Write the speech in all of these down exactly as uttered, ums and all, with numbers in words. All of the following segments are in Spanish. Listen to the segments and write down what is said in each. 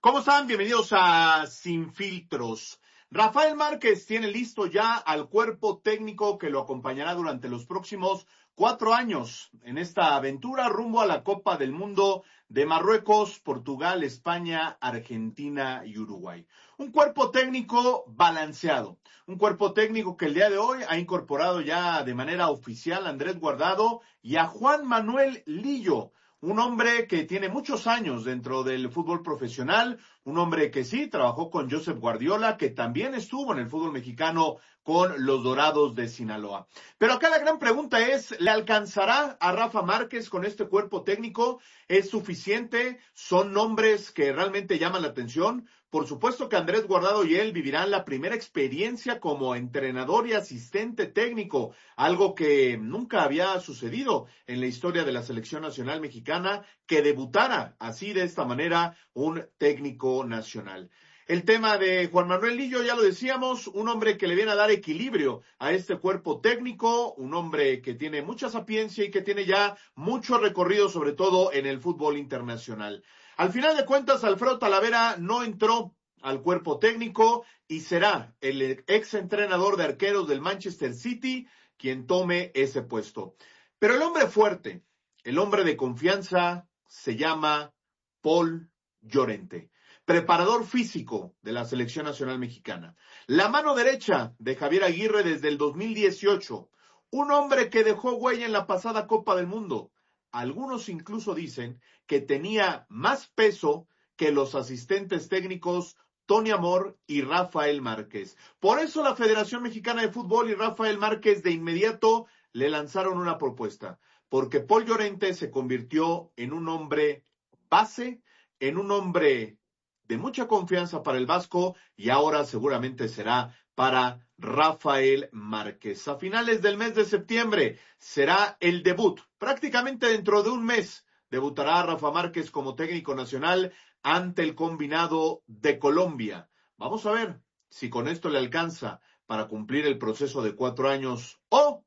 ¿Cómo están? Bienvenidos a Sin Filtros. Rafael Márquez tiene listo ya al cuerpo técnico que lo acompañará durante los próximos cuatro años en esta aventura rumbo a la Copa del Mundo de Marruecos, Portugal, España, Argentina y Uruguay. Un cuerpo técnico balanceado, un cuerpo técnico que el día de hoy ha incorporado ya de manera oficial a Andrés Guardado y a Juan Manuel Lillo. Un hombre que tiene muchos años dentro del fútbol profesional, un hombre que sí trabajó con Josep Guardiola, que también estuvo en el fútbol mexicano con los Dorados de Sinaloa. Pero acá la gran pregunta es, ¿le alcanzará a Rafa Márquez con este cuerpo técnico? ¿Es suficiente? ¿Son nombres que realmente llaman la atención? Por supuesto que Andrés Guardado y él vivirán la primera experiencia como entrenador y asistente técnico, algo que nunca había sucedido en la historia de la selección nacional mexicana, que debutara así de esta manera un técnico nacional. El tema de Juan Manuel Lillo, ya lo decíamos, un hombre que le viene a dar equilibrio a este cuerpo técnico, un hombre que tiene mucha sapiencia y que tiene ya mucho recorrido, sobre todo en el fútbol internacional. Al final de cuentas, Alfredo Talavera no entró al cuerpo técnico y será el ex entrenador de arqueros del Manchester City quien tome ese puesto. Pero el hombre fuerte, el hombre de confianza, se llama Paul Llorente, preparador físico de la Selección Nacional Mexicana. La mano derecha de Javier Aguirre desde el dos mil dieciocho. Un hombre que dejó huella en la pasada Copa del Mundo. Algunos incluso dicen que tenía más peso que los asistentes técnicos Tony Amor y Rafael Márquez. Por eso la Federación Mexicana de Fútbol y Rafael Márquez de inmediato le lanzaron una propuesta, porque Paul Llorente se convirtió en un hombre base, en un hombre de mucha confianza para el Vasco y ahora seguramente será para Rafael Márquez. A finales del mes de septiembre será el debut, prácticamente dentro de un mes debutará Rafa Márquez como técnico nacional ante el combinado de Colombia. Vamos a ver si con esto le alcanza para cumplir el proceso de cuatro años o,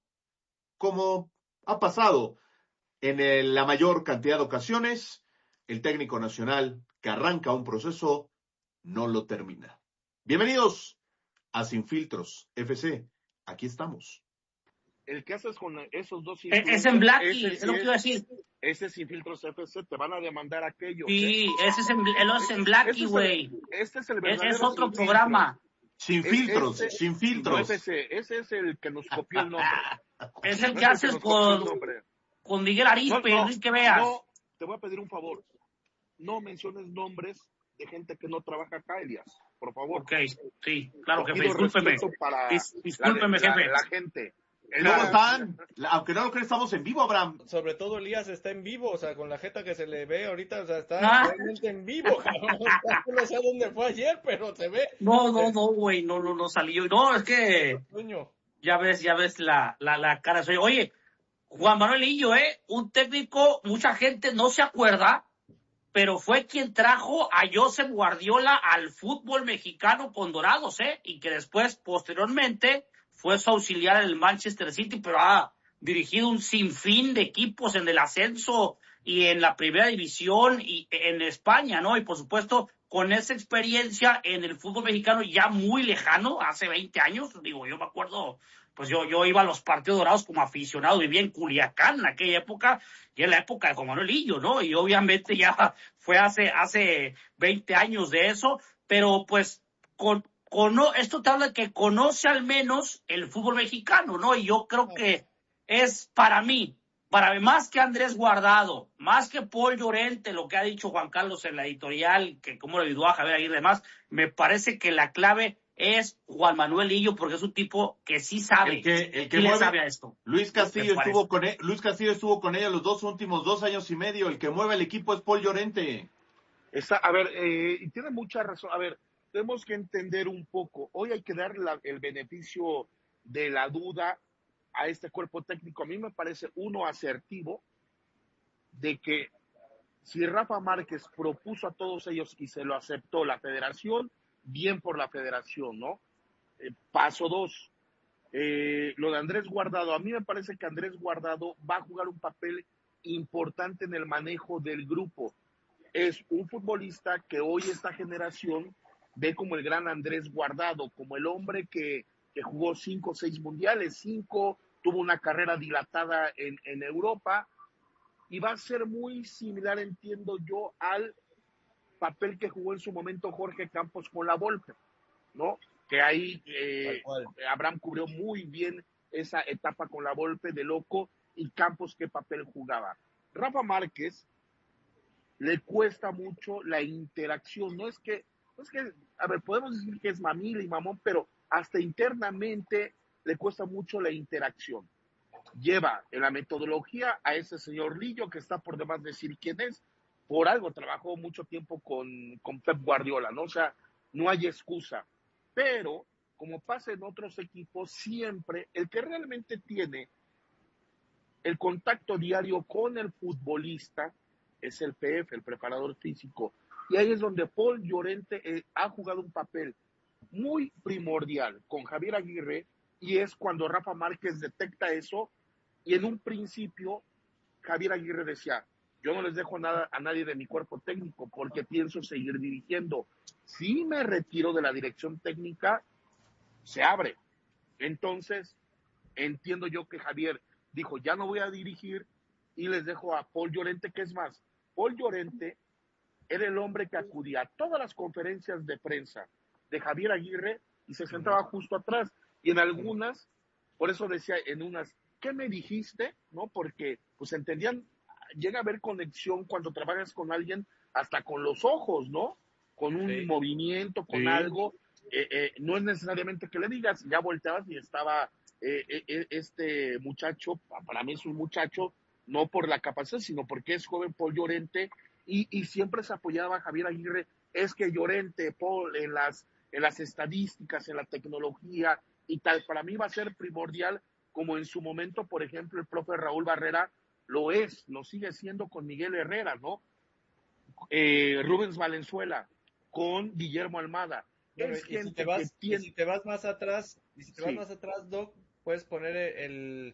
como ha pasado en el, la mayor cantidad de ocasiones, el técnico nacional que arranca un proceso no lo termina. Bienvenidos a Sin Filtros F C. Aquí estamos. El que haces con esos dos influencers, es en Blacky, es lo que iba a decir. Ese Sin Filtros F C, te van a demandar aquello. Sí, ¿eh? ese es en, él es en Blacky, güey. Este es el verdadero. Es otro programa. Sin filtros, este, sin filtros. No F C, ese es el que nos copió el nombre. Es el que no haces con, con Miguel Arispe, no, no, Enrique Veas. No, te voy a pedir un favor. No menciones nombres de gente que no trabaja acá, Elias, por favor. Ok, sí, claro, jefe, discúlpeme. Para Dis, discúlpeme, la, jefe. La, la gente. ¿Cómo están? Aunque no lo crean, estamos en vivo, Abraham. Sobre todo Elías está en vivo, o sea, con la jeta que se le ve ahorita, o sea, está ¿Ah? realmente en vivo, cabrón. No sé a dónde fue ayer, pero se ve. No, no, no, güey, no, no, no salió. No, es que ya ves, ya ves la, la, la cara. Oye, Juan Manuel Lillo, eh, un técnico, mucha gente no se acuerda, pero fue quien trajo a Josep Guardiola al fútbol mexicano con Dorados, eh, y que después, posteriormente, fue su auxiliar en el Manchester City, pero ha dirigido un sinfín de equipos en el ascenso y en la primera división y en España, ¿no? Y por supuesto, con esa experiencia en el fútbol mexicano ya muy lejano, hace veinte años, digo, yo me acuerdo, pues yo, yo iba a los partidos Dorados como aficionado, vivía en Culiacán en aquella época, y en la época de Juan Manuel Lillo, ¿no? Y obviamente ya fue hace, hace veinte años de eso, pero pues con, Cono, esto te habla de que conoce al menos el fútbol mexicano, ¿no? Y yo creo que es para mí, para mí, más que Andrés Guardado, más que Paul Llorente, lo que ha dicho Juan Carlos en la editorial, que cómo lo ayudó a Javier Aguirre y demás, me parece que la clave es Juan Manuel Lillo, porque es un tipo que sí sabe, el que, el que sí mueve, le sabe a esto. Luis Castillo estuvo con él, Luis Castillo estuvo con ella los dos últimos dos años y medio, el que mueve el equipo es Paul Llorente. Está, a ver, eh, y tiene mucha razón, a ver, tenemos que entender un poco. Hoy hay que dar la, el beneficio de la duda a este cuerpo técnico. A mí me parece uno asertivo de que si Rafa Márquez propuso a todos ellos y se lo aceptó la federación, bien por la federación, ¿no? Eh, paso dos, eh, lo de Andrés Guardado. A mí me parece que Andrés Guardado va a jugar un papel importante en el manejo del grupo. es un futbolista que hoy esta generación ve como el gran Andrés Guardado, como el hombre que, que jugó cinco o seis mundiales, cinco, tuvo una carrera dilatada en, en Europa, y va a ser muy similar, entiendo yo, al papel que jugó en su momento Jorge Campos con la Volpe, ¿no? Que ahí eh, Abraham cubrió muy bien esa etapa con la Volpe de loco, y Campos qué papel jugaba. Rafa Márquez le cuesta mucho la interacción, no es que, no es que, a ver, podemos decir que es mamila y mamón, pero hasta internamente le cuesta mucho la interacción. Lleva en la metodología a ese señor Lillo, que está por demás decir quién es, por algo trabajó mucho tiempo con, con Pep Guardiola, ¿no? O sea, no hay excusa. Pero, como pasa en otros equipos, siempre el que realmente tiene el contacto diario con el futbolista es el P F, el preparador físico. Y ahí es donde Paul Llorente eh, ha jugado un papel muy primordial con Javier Aguirre, y es cuando Rafa Márquez detecta eso. Y en un principio, Javier Aguirre decía, yo no les dejo nada a nadie de mi cuerpo técnico porque pienso seguir dirigiendo. Si me retiro de la dirección técnica, se abre. Entonces, entiendo yo que Javier dijo, ya no voy a dirigir, y les dejo a Paul Llorente, que es más, Paul Llorente era el hombre que acudía a todas las conferencias de prensa de Javier Aguirre y se sentaba justo atrás. Y en algunas, por eso decía en unas, ¿qué me dijiste? ¿No? Porque pues entendían, llega a haber conexión cuando trabajas con alguien hasta con los ojos, ¿no? Con un sí. movimiento, con sí. algo. Eh, eh, no es necesariamente que le digas, ya volteabas y estaba eh, eh, este muchacho, para mí es un muchacho, no por la capacidad, sino porque es joven, Paul Llorente, y, y siempre se apoyaba a Javier Aguirre. Es que Llorente, Paul, en las, en las estadísticas, en la tecnología y tal, para mí va a ser primordial, como en su momento, por ejemplo, el profe Raúl Barrera lo es, lo sigue siendo con Miguel Herrera, ¿no? Eh, Rubens Valenzuela, con Guillermo Almada. Bueno, es y, gente si te vas, que tiene... y si te vas más atrás, y si te vas sí. más atrás, Doc, puedes poner el,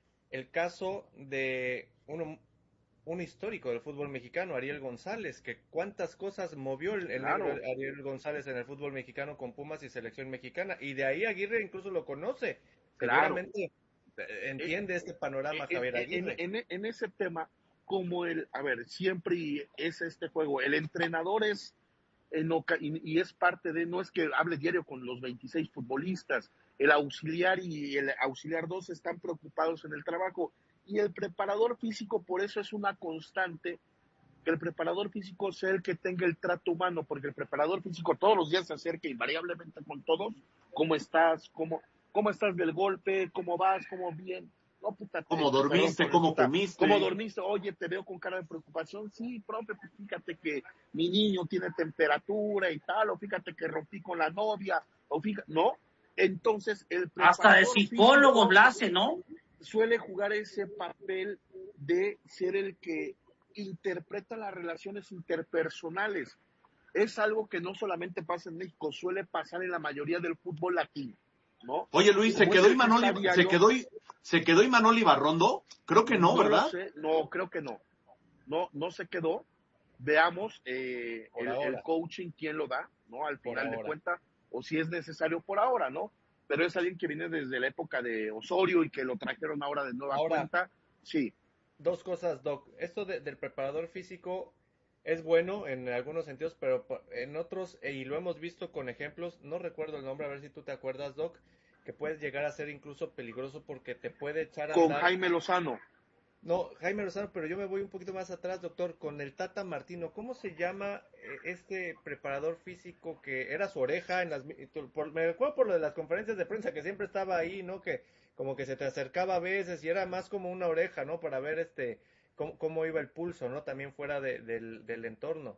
el caso de uno, un histórico del fútbol mexicano, Ariel González, que cuántas cosas movió el, el Claro. negro Ariel González en el fútbol mexicano con Pumas y selección mexicana, y de ahí Aguirre incluso lo conoce. Claro. Seguramente entiende eh, este panorama eh, Javier Aguirre. En, en, en ese tema, como el, a ver, siempre es este juego, el entrenador es, en, y, y es parte de, no es que hable diario con los veintiséis futbolistas, el auxiliar y el auxiliar dos están preocupados en el trabajo, y el preparador físico, por eso es una constante, que el preparador físico sea el que tenga el trato humano, porque el preparador físico todos los días se acerca invariablemente con todos, ¿cómo estás? ¿Cómo, cómo estás del golpe? ¿Cómo vas? ¿Cómo bien? No, puta, ¿Cómo dormiste? ¿Cómo comiste? ¿Cómo dormiste? Oye, te veo con cara de preocupación. Sí, profe, pues fíjate que mi niño tiene temperatura y tal, o fíjate que rompí con la novia, o fíjate, ¿no? Entonces, el preparador hasta de psicólogo lo hace, ¿no? Suele jugar ese papel de ser el que interpreta las relaciones interpersonales. Es algo que no solamente pasa en México, suele pasar en la mayoría del fútbol latino, ¿no? Oye, Luis, ¿se quedó, Imanol, ¿se, quedó, ¿se quedó Imanol Ibarrondo? Creo que no, no ¿verdad? Lo sé, no, creo que no. No, no se quedó. Veamos eh, el, el coaching, quién lo da, ¿no? Al final de cuentas, o si es necesario por ahora, ¿no? Pero es alguien que viene desde la época de Osorio y que lo trajeron ahora de nueva ahora, cuenta. Sí. Dos cosas, Doc. Esto de, del preparador físico es bueno en algunos sentidos, pero en otros, y lo hemos visto con ejemplos, no recuerdo el nombre, a ver si tú te acuerdas, Doc, que puedes llegar a ser incluso peligroso porque te puede echar a Con andar... Jaime Lozano. No, Jaime Lozano, pero yo me voy un poquito más atrás, doctor, con el Tata Martino. ¿Cómo se llama este preparador físico que era su oreja en las... Por, me acuerdo por lo de las conferencias de prensa, que siempre estaba ahí, ¿no? Que como que se te acercaba a veces y era más como una oreja, ¿no? Para ver este cómo, cómo iba el pulso, ¿no? También fuera de, del, del entorno.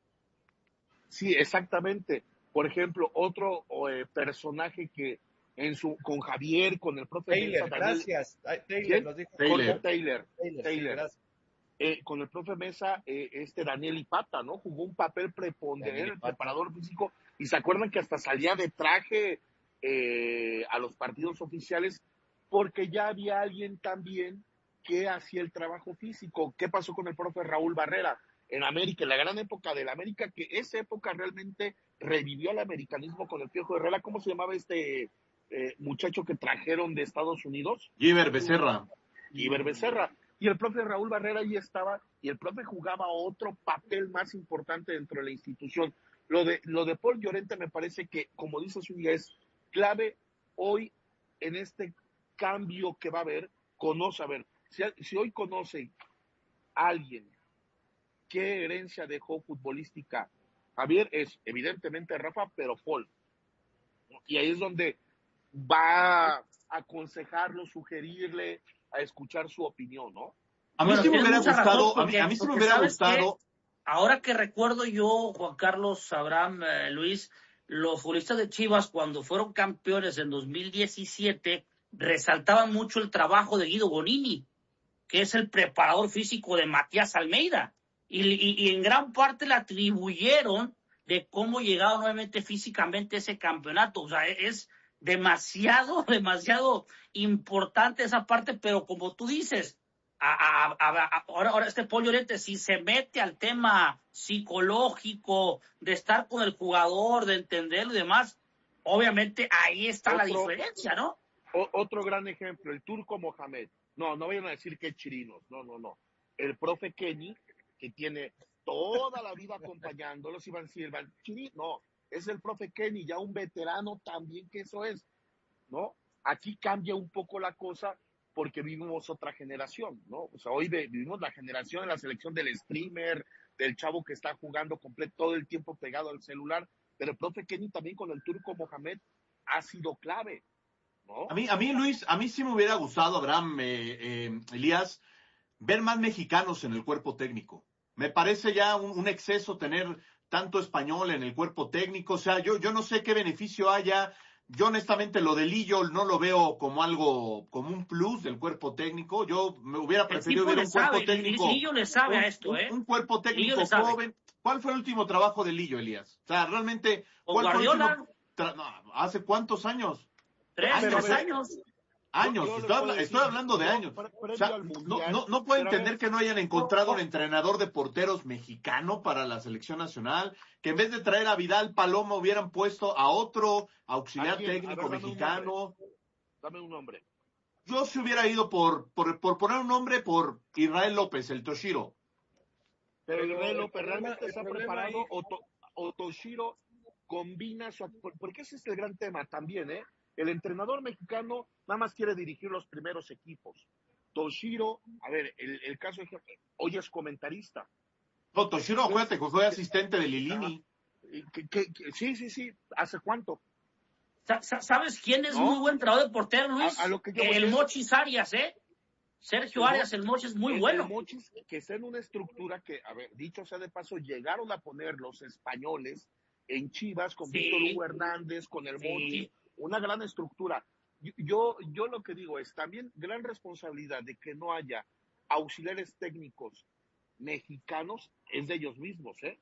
Sí, exactamente. Por ejemplo, otro eh, personaje que en su con Javier, con el profe Taylor, Mesa, Daniel, gracias. Ay, Taylor, nos dijo. Taylor. Taylor, Taylor, Taylor. Sí, eh, con el profe Mesa, eh, este Daniel Ipata, ¿no? Jugó un papel preponderante, el preparador físico, y se acuerdan que hasta salía de traje eh, a los partidos oficiales, porque ya había alguien también que hacía el trabajo físico. ¿Qué pasó con el profe Raúl Barrera? en América, en la gran época del América, que esa época realmente revivió el americanismo con el Piojo Herrera. ¿Cómo se llamaba este eh, muchacho que trajeron de Estados Unidos? Gíver Becerra. Gíver Becerra. Y el profe Raúl Barrera ahí estaba, y el profe jugaba otro papel más importante dentro de la institución. Lo de, lo de Paul Llorente me parece que, como dice Zúñiga, es clave hoy en este cambio que va a haber. Conoce, a ver, si, si hoy conoce a alguien qué herencia dejó futbolística Javier, es evidentemente Rafa, pero Paul. Y ahí es donde va a aconsejarlo, sugerirle, a escuchar su opinión, ¿no? A mí Bueno, sí me hubiera tienes mucha razón, gustado, a mí, porque- a mí sí me porque hubiera ¿sabes gustado. qué? Ahora que recuerdo yo, Juan Carlos, Abraham, eh, Luis, los futbolistas de Chivas cuando fueron campeones en dos mil diecisiete resaltaban mucho el trabajo de Guido Bonini, que es el preparador físico de Matías Almeida, y, y, y en gran parte le atribuyeron de cómo llegaron nuevamente físicamente a ese campeonato. O sea, es demasiado, demasiado importante esa parte, pero como tú dices, a, a, a, a, ahora, ahora este Paul Llorente, si se mete al tema psicológico, de estar con el jugador, de entenderlo y demás, obviamente ahí está la Otro- diferencia, ¿no? O, otro gran ejemplo, el turco Mohamed. No, no vayan a decir que es chirinos, no, no, no. El profe Kenny, que tiene toda la vida acompañándolos, iban a decir, Chiri, no, es el profe Kenny, ya un veterano también que eso es, ¿no? Aquí cambia un poco la cosa porque vivimos otra generación, ¿no? O sea, hoy ve- vivimos la generación de la selección del streamer, del chavo que está jugando completo todo el tiempo pegado al celular, pero el profe Kenny también con el turco Mohamed ha sido clave, ¿no? A mí, a mí, Luis, a mí sí me hubiera gustado, Abraham, eh, eh, Elías, ver más mexicanos en el cuerpo técnico. Me parece ya un, un exceso tener tanto español en el cuerpo técnico. O sea, yo, yo no sé qué beneficio haya. Yo honestamente lo de Lillo no lo veo como algo, como un plus del cuerpo técnico. Yo me hubiera El preferido tipo ver le un cuerpo sabe, técnico. Lillo le sabe un, a esto, un- ¿eh? un cuerpo Lillo técnico le sabe. joven. ¿Cuál fue el último trabajo de Lillo, Elías? O sea, realmente, Con ¿cuál fue el Guardiola. último tra- no, ¿hace cuántos años? Tres, Años, tres ¿eh? años. Años, Yo- yo le estoy, puedo habla- decir, estoy hablando de yo, años. pre- O previo sea, al no, Mundial, no, no puedo pero a entender ver, que no hayan encontrado no, un entrenador de porteros mexicano para la selección nacional, que en vez de traer a Vidal Paloma hubieran puesto a otro auxiliar ¿a quién? A ver, técnico dame un mexicano. Dame un nombre. Yo se hubiera ido por, por, por poner un nombre por Israel López, el Toshiro. Pero, Pero Israel el López problema- realmente el está problema preparado ahí- o, to- o Toshiro combina su... Porque ese es el gran tema también, ¿eh? El entrenador mexicano nada más quiere dirigir los primeros equipos. Toshiro, a ver, el, el caso de... Hoy es comentarista. No, Toshiro, acuérdate que fue asistente de Lilini. Y que- que- que- sí, sí, sí. ¿Hace cuánto? Sa- sa- ¿Sabes quién es ¿No? muy buen entrenador de portero, Luis? A- a lo que yo voy El es- Mochis Arias, ¿eh? Sergio El Arias, Mo- el Mochis, muy el- bueno. El Mochis, que está en una estructura que, a ver, dicho sea de paso, llegaron a poner los españoles en Chivas con Sí. Víctor Hugo Hernández, con el Sí. Mochis, una gran estructura. Yo, yo, yo lo que digo es también gran responsabilidad de que no haya auxiliares técnicos mexicanos es de ellos mismos, ¿eh?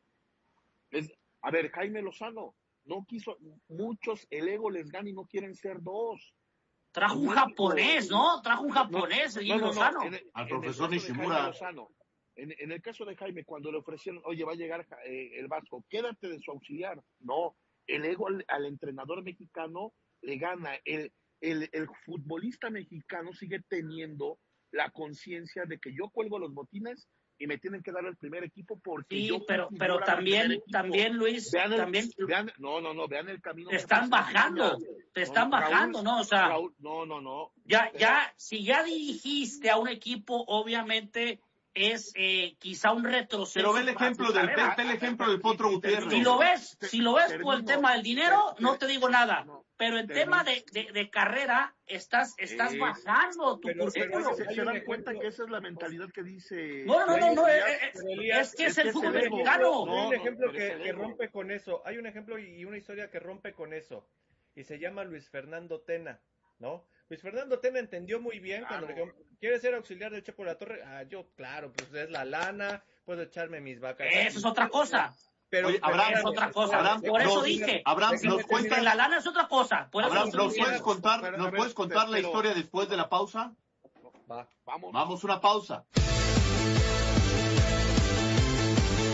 Es, a ver, Jaime Lozano no quiso, muchos el ego les gana y no quieren ser dos. Trajo un México- japonés, ¿no? Trajo un No, japonés, el no, no, no, Lozano. en el- Al en el profesor caso de Nishimura. Jaime Lozano, en, en el caso de Jaime, cuando le ofrecieron, oye, va a llegar eh, el Vasco, quédate de su auxiliar. No, el ego al, al entrenador mexicano le gana. El, el, el futbolista mexicano sigue teniendo la conciencia de que yo cuelgo los botines y me tienen que dar el primer equipo porque Sí, yo pero, fui pero figura del primer también, equipo. también, Luis, Vean el- también vean- no, no, no, vean el camino. te que están pasa bajando, Sevilla. te están No, Raúl- bajando, ¿no? O sea, Raúl, no, no, no. ya, Pero- ya, si ya dirigiste a un equipo, obviamente es eh, quizá un retroceso. Pero ve el para ejemplo tu del, carrera. ve el ejemplo del Potro Y- y Gutiérrez. Si lo ves, Te- si lo ves por el termino. tema del dinero, Te- no te- te digo nada. no, Pero en termino. tema de, de, de carrera, estás, estás Es- bajando tu pero- currículum. pero Se, hay se un dan ejemplo- cuenta que esa es la mentalidad que dice. No, no, no, no, no, Elías? eh, eh, Pero Elías, es que es es el que fútbol es el ego. mexicano. Hay un No, ejemplo no, pero es que, el que ego. rompe con eso. Hay un ejemplo y una historia que rompe con eso. Y se llama Luis Fernando Tena, ¿no? Luis Fernando Tena entendió muy bien cuando le Claro. dijeron, ¿quieres ser auxiliar del Chepo de la Torre? Ah, yo, claro, pues es la lana, puedo echarme mis vacaciones. Eso es otra cosa. Pero, Oye, pero Abraham, Es otra cosa. Abraham, Por eso nos- dije. Abraham, déjame nos Que cuentas, la lana es otra cosa. Por eso Abraham, estoy ¿nos diciendo. puedes contar, Pero, a nos ver, puedes contar la pero- historia después de la pausa? Va. Vamos. Vamos una pausa.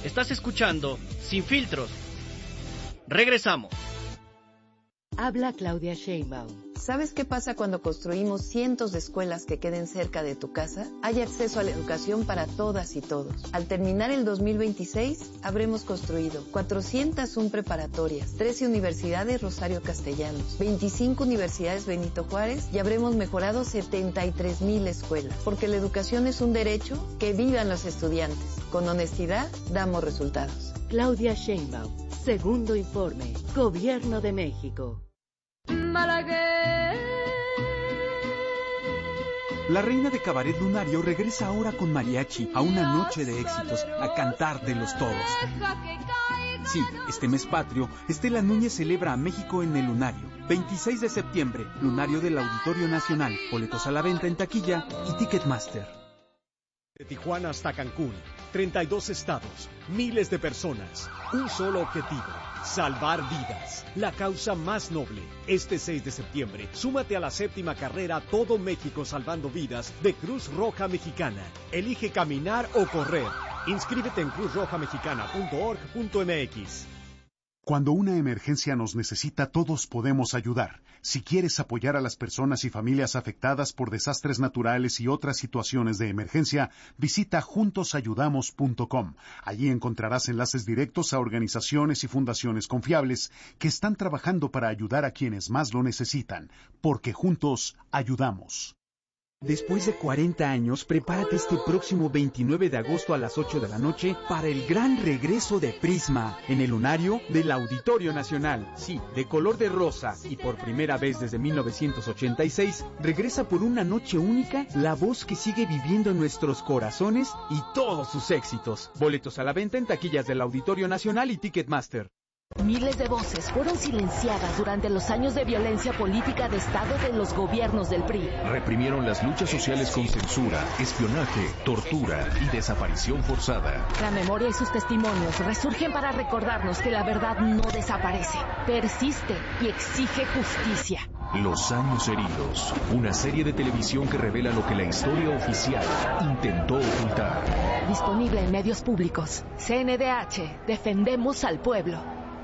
Estás escuchando Sin Filtros. Regresamos. Habla Claudia Sheinbaum. ¿Sabes qué pasa cuando construimos cientos de escuelas que queden cerca de tu casa? Hay acceso a la educación para todas y todos. Al terminar el dos mil veintiséis, habremos construido cuatrocientas uno preparatorias, trece universidades Rosario Castellanos, veinticinco universidades Benito Juárez y habremos mejorado setenta y tres mil escuelas. Porque la educación es un derecho, que vivan los estudiantes. Con honestidad, damos resultados. Claudia Sheinbaum, segundo informe, Gobierno de México. La reina de cabaret lunario regresa ahora con mariachi a una noche de éxitos, a cantar de los todos. Sí, este mes patrio, Estela Núñez celebra a México en el Lunario. veintiséis de septiembre, Lunario del Auditorio Nacional. Boletos a la venta en taquilla y Ticketmaster. De Tijuana hasta Cancún, treinta y dos estados, miles de personas, un solo objetivo, salvar vidas, la causa más noble. Este seis de septiembre, súmate a la séptima carrera Todo México Salvando Vidas de Cruz Roja Mexicana. Elige caminar o correr. Inscríbete en cruz roja mexicana punto org punto m x. Cuando una emergencia nos necesita, todos podemos ayudar. Si quieres apoyar a las personas y familias afectadas por desastres naturales y otras situaciones de emergencia, visita juntos ayudamos punto com. Allí encontrarás enlaces directos a organizaciones y fundaciones confiables que están trabajando para ayudar a quienes más lo necesitan, porque juntos ayudamos. Después de cuarenta años, prepárate este próximo veintinueve de agosto a las ocho de la noche para el gran regreso de Prisma en el Lunario del Auditorio Nacional. Sí, de color de rosa y por primera vez desde mil novecientos ochenta y seis, regresa por una noche única la voz que sigue viviendo en nuestros corazones y todos sus éxitos. Boletos a la venta en taquillas del Auditorio Nacional y Ticketmaster. Miles de voces fueron silenciadas durante los años de violencia política de Estado de los gobiernos del P R I. Reprimieron las luchas sociales con censura, espionaje, tortura y desaparición forzada. La memoria y sus testimonios resurgen para recordarnos que la verdad no desaparece, persiste y exige justicia. Los años heridos, una serie de televisión que revela lo que la historia oficial intentó ocultar. Disponible en medios públicos. C N D H, defendemos al pueblo.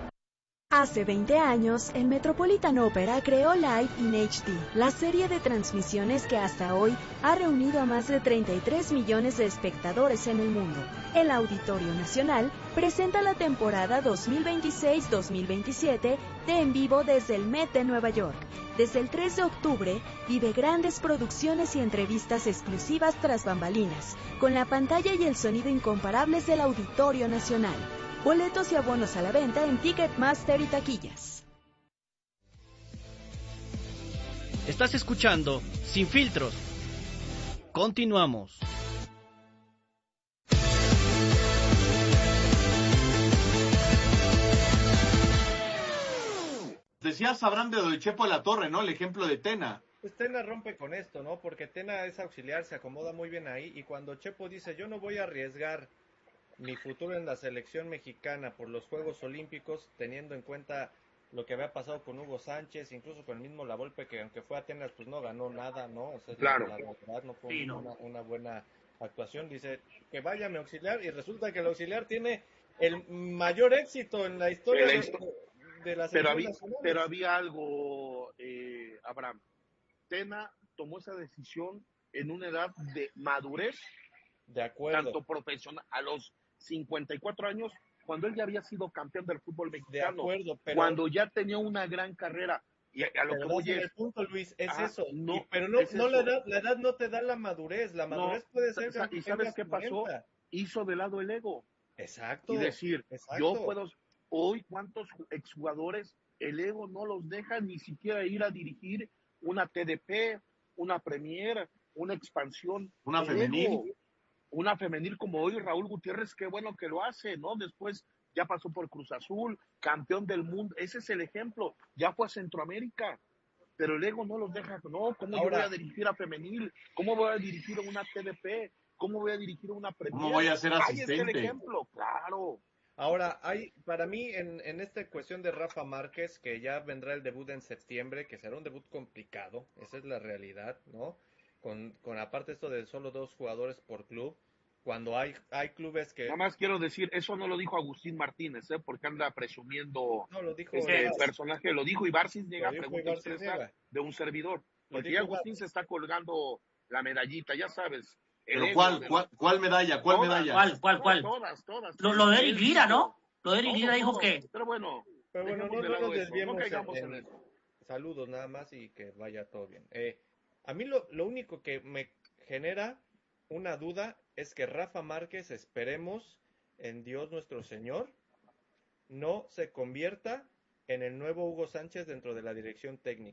Hace veinte años, el Metropolitan Opera creó Live in H D, la serie de transmisiones que hasta hoy ha reunido a más de treinta y tres millones de espectadores en el mundo. El Auditorio Nacional presenta la temporada dos mil veintiséis dos mil veintisiete de En Vivo desde el Met de Nueva York. Desde el tres de octubre, vive grandes producciones y entrevistas exclusivas tras bambalinas, con la pantalla y el sonido incomparables del Auditorio Nacional. Boletos y abonos a la venta en Ticketmaster y taquillas. Estás escuchando Sin Filtros. Continuamos. Decías, Abraham, de lo de Chepo de la Torre, ¿no? El ejemplo de Tena. Pues Tena rompe con esto, ¿no? Porque Tena es auxiliar, se acomoda muy bien ahí, y cuando Chepo dice, yo no voy a arriesgar mi futuro en la selección mexicana por los Juegos Olímpicos, teniendo en cuenta lo que había pasado con Hugo Sánchez, incluso con el mismo La Volpe, que aunque fue a Atenas, pues no ganó nada, ¿no? O sea, claro. la, la verdad no fue sí, no. Una, una buena actuación. Dice que vaya mi auxiliar, y resulta que el auxiliar tiene el mayor éxito en la historia de, de, de la pero selección había, nacional. pero había algo, eh, Abraham. Tena tomó esa decisión en una edad de madurez, de acuerdo, tanto profesional, a los cincuenta y cuatro años, cuando él ya había sido campeón del fútbol mexicano, de acuerdo, pero, cuando ya tenía una gran carrera. Y a, a lo pero que voy es, el punto, Luis, es ah, eso. No, y, pero no, es no eso. La, edad, la edad no te da la madurez. La madurez no, puede ser. ¿Y sabes qué pasó? Hizo de lado el ego. Exacto. Y decir, exacto. yo puedo. Hoy, ¿cuántos exjugadores el ego no los deja ni siquiera ir a dirigir una T D P, una Premier, una expansión? Una femenil. Ego, una femenil como hoy Raúl Gutiérrez, qué bueno que lo hace, ¿no? Después ya pasó por Cruz Azul, campeón del mundo, ese es el ejemplo, ya fue a Centroamérica, pero el ego no los deja, no, ¿cómo Ahora, yo voy a dirigir a femenil? ¿Cómo voy a dirigir a una T D P? ¿Cómo voy a dirigir a una Premier? ¿Cómo voy a ser asistente? Ahí está el ejemplo, claro. Ahora, hay, para mí, en, en esta cuestión de Rafa Márquez, que ya vendrá el debut en septiembre, que será un debut complicado, esa es la realidad, ¿no? Con, con aparte esto de solo dos jugadores por club, cuando hay, hay clubes que... Nada más quiero decir, eso no lo dijo Agustín Martínez, ¿eh? Porque anda presumiendo no, lo dijo este Ibárciz. personaje, lo dijo Ibarcis llega, Lo dijo pregunta Ibárciz expresa Niega. de un servidor. Lo Porque dijo ya Agustín Ibárciz. se está colgando la medallita, ya sabes. el Pero ego ¿cuál, de cuál, los- cuál medalla? ¿Cuál Todas, medalla? ¿Cuál, cuál, cuál? Todas, todas. Lo, lo de Eric Él Lira, dijo, ¿no? Lo de Eric todo, Lira dijo todo. que... Pero bueno, Pero bueno, dejemos no, de no lado nos eso, desviemos no caigamos en- en en- eso. Saludos nada más y que vaya todo bien. Eh, a mí lo, lo único que me genera una duda es que Rafa Márquez, esperemos en Dios nuestro Señor, no se convierta en el nuevo Hugo Sánchez dentro de la dirección técnica.